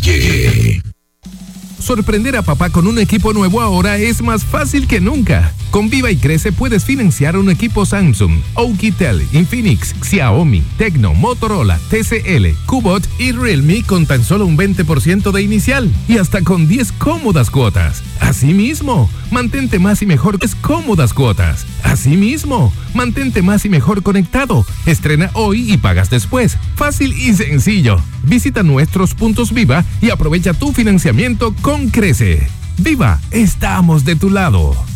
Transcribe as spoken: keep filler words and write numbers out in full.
Calle. Sorprender a papá con un equipo nuevo ahora es más fácil que nunca. Con Viva y Crece puedes financiar un equipo Samsung, Oukitel, Infinix, Xiaomi, Tecno, Motorola, T C L, Kubot y Realme con tan solo un veinte por ciento de inicial y hasta con diez cómodas cuotas. Asimismo, mantente más y mejor con cómodas cuotas. Asimismo, mantente más y mejor conectado. Estrena hoy y pagas después. Fácil y sencillo. Visita nuestros puntos Viva y aprovecha tu financiamiento con Crece. Viva, estamos de tu lado.